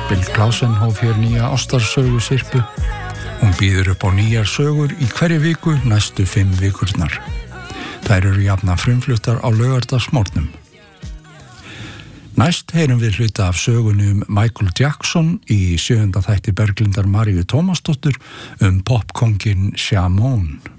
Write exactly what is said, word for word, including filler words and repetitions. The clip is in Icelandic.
Bill Clausen hóf hér nýja ástarsögu sirpu. Hún býður upp á nýjar sögur í hverju viku næstu fimm vikurnar. Þær eru jafna frumfluttar á laugardagsmorgnum. Næst heyrum við hluta af sögunni um Michael Jackson í sjöunda þætti Berglindar Maríu Tómasdóttur um popkónginn Shamone.